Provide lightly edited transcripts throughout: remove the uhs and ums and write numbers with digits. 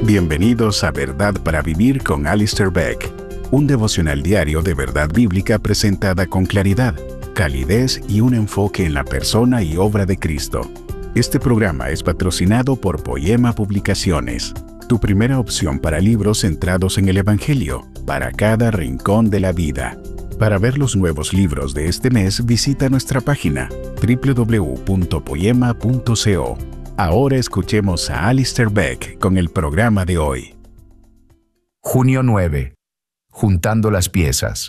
Bienvenidos a Verdad para Vivir con Alistair Begg, un devocional diario de verdad bíblica presentada con claridad, calidez y un enfoque en la persona y obra de Cristo. Este programa es patrocinado por Poema Publicaciones, tu primera opción para libros centrados en el Evangelio, para cada rincón de la vida. Para ver los nuevos libros de este mes, visita nuestra página www.poema.co. Ahora escuchemos a Alistair Begg con el programa de hoy. Junio 9. Juntando las piezas.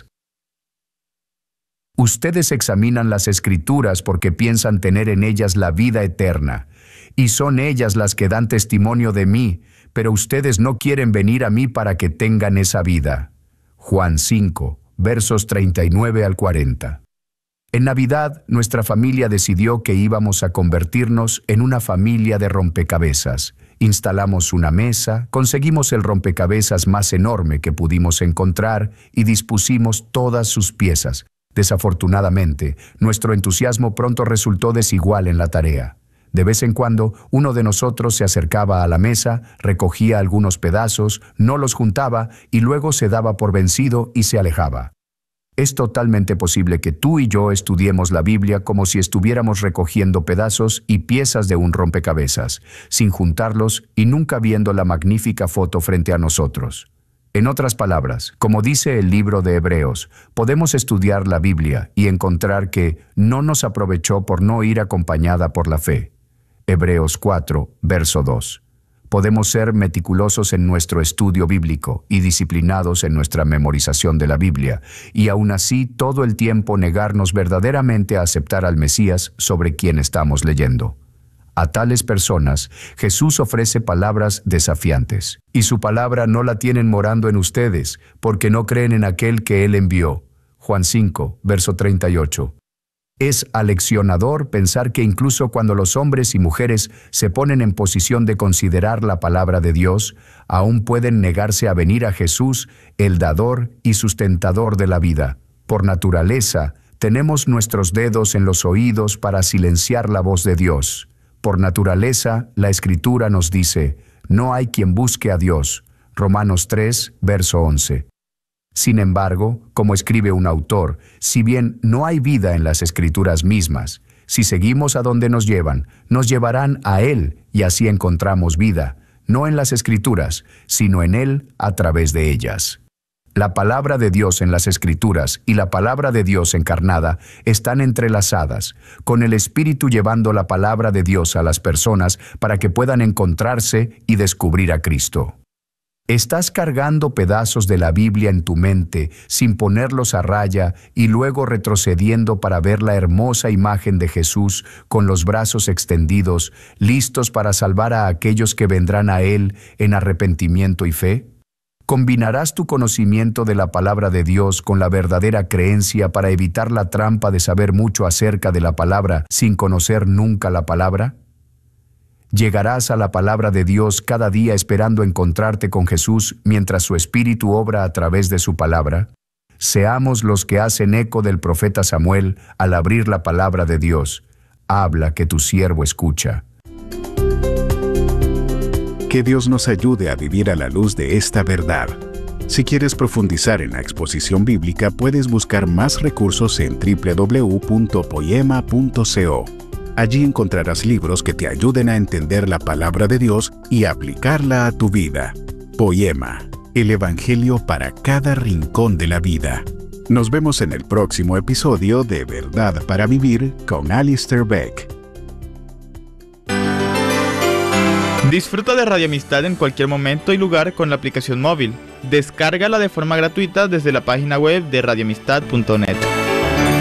Ustedes examinan las Escrituras porque piensan tener en ellas la vida eterna, y son ellas las que dan testimonio de mí, pero ustedes no quieren venir a mí para que tengan esa vida. Juan 5, versos 39 al 40. En Navidad, nuestra familia decidió que íbamos a convertirnos en una familia de rompecabezas. Instalamos una mesa, conseguimos el rompecabezas más enorme que pudimos encontrar y dispusimos todas sus piezas. Desafortunadamente, nuestro entusiasmo pronto resultó desigual en la tarea. De vez en cuando, uno de nosotros se acercaba a la mesa, recogía algunos pedazos, no los juntaba y luego se daba por vencido y se alejaba. Es totalmente posible que tú y yo estudiemos la Biblia como si estuviéramos recogiendo pedazos y piezas de un rompecabezas, sin juntarlos y nunca viendo la magnífica foto frente a nosotros. En otras palabras, como dice el libro de Hebreos, podemos estudiar la Biblia y encontrar que no nos aprovechó por no ir acompañada por la fe. Hebreos 4, verso 2. Podemos ser meticulosos en nuestro estudio bíblico y disciplinados en nuestra memorización de la Biblia, y aún así todo el tiempo negarnos verdaderamente a aceptar al Mesías sobre quien estamos leyendo. A tales personas, Jesús ofrece palabras desafiantes, y su palabra no la tienen morando en ustedes, porque no creen en aquel que Él envió. Juan 5, verso 38. Es aleccionador pensar que incluso cuando los hombres y mujeres se ponen en posición de considerar la palabra de Dios, aún pueden negarse a venir a Jesús, el dador y sustentador de la vida. Por naturaleza, tenemos nuestros dedos en los oídos para silenciar la voz de Dios. Por naturaleza, la Escritura nos dice, no hay quien busque a Dios. Romanos 3, verso 11. Sin embargo, como escribe un autor, si bien no hay vida en las Escrituras mismas, si seguimos a donde nos llevarán a Él y así encontramos vida, no en las Escrituras, sino en Él a través de ellas. La palabra de Dios en las Escrituras y la palabra de Dios encarnada están entrelazadas, con el Espíritu llevando la palabra de Dios a las personas para que puedan encontrarse y descubrir a Cristo. ¿Estás cargando pedazos de la Biblia en tu mente sin ponerlos a raya y luego retrocediendo para ver la hermosa imagen de Jesús con los brazos extendidos, listos para salvar a aquellos que vendrán a Él en arrepentimiento y fe? ¿Combinarás tu conocimiento de la palabra de Dios con la verdadera creencia para evitar la trampa de saber mucho acerca de la palabra sin conocer nunca la palabra? ¿Llegarás a la palabra de Dios cada día esperando encontrarte con Jesús mientras su Espíritu obra a través de su palabra? Seamos los que hacen eco del profeta Samuel al abrir la palabra de Dios. Habla que tu siervo escucha. Que Dios nos ayude a vivir a la luz de esta verdad. Si quieres profundizar en la exposición bíblica, puedes buscar más recursos en www.poema.co. Allí encontrarás libros que te ayuden a entender la palabra de Dios y aplicarla a tu vida. Poema, el Evangelio para cada rincón de la vida. Nos vemos en el próximo episodio de Verdad para Vivir con Alistair Begg. Disfruta de Radio Amistad en cualquier momento y lugar con la aplicación móvil. Descárgala de forma gratuita desde la página web de radioamistad.net.